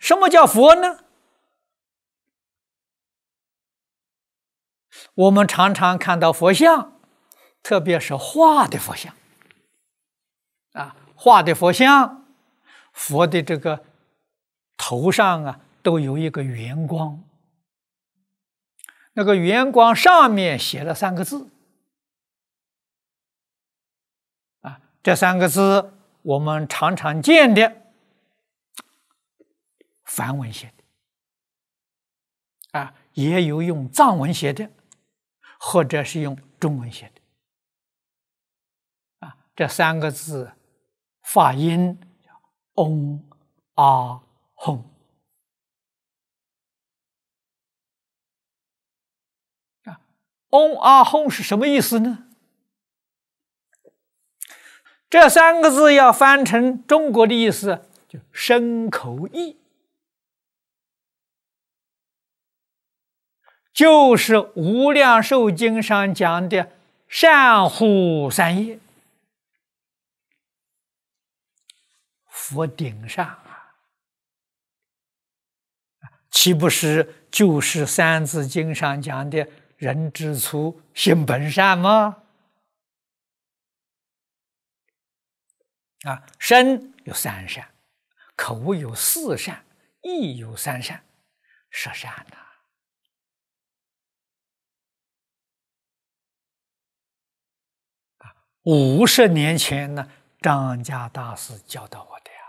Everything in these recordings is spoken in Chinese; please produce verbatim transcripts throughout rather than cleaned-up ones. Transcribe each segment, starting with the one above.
什么叫佛呢？我们常常看到佛像，特别是画的佛像，啊，画的佛像，佛的这个头上啊，都有一个圆光，那个圆光上面写了三个字，啊，这三个字我们常常见的梵文写的，啊，也有用藏文写的，或者是用中文写的，啊，这三个字发音叫嗡阿吽。啊，嗡阿吽是什么意思呢？这三个字要翻成中国的意思，就身口意，就是《无量寿经》上讲的善护三业。佛顶上啊，岂不是就是《三字经》上讲的人之初，性本善吗？啊，身有三善，口有四善，意有三善，十善呐、啊。五十年前呢，张家大师教导我的呀。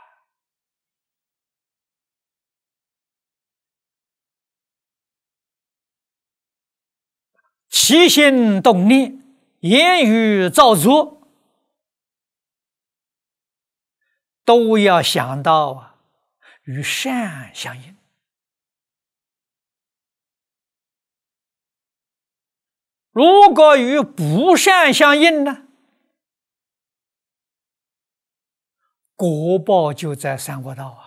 起心动念，言语造作，都要想到啊，与善相应。如果与不善相应呢，果报就在三恶道啊。